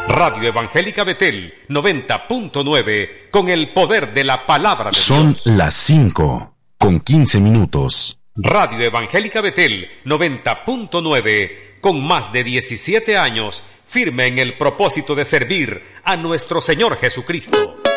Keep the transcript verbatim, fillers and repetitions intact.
Radio Evangélica Betel noventa punto nueve, con el poder de la palabra de Son Dios. Son las cinco, con quince minutos. Radio Evangélica Betel noventa punto nueve, con más de diecisiete años, firme en el propósito de servir a nuestro Señor Jesucristo.